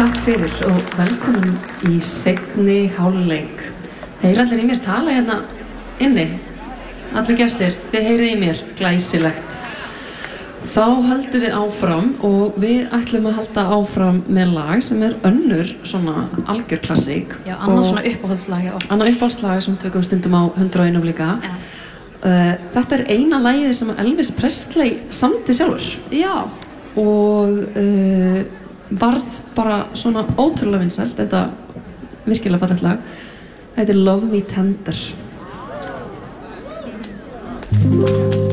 Takk fyrir og velkomin í seinni hálfleik. Heyr allir í mér tala hérna inni. Allir gestir, þið heyrið í mér, glæsilegt. Þá höldum við áfram og við ætlum að halda áfram með lag sem önnur svona algjör klassík. Já, annað svona uppáhaldslag. Annað uppáhaldslag sem tökum stundum á 101 líka. Ja. Þetta eina lagið sem Elvis Presley samdi sjálfur. Já. Og varð bara svona ótrúlega vinsælt, þetta virkilega fallegt lag. Þetta Love Me Tender.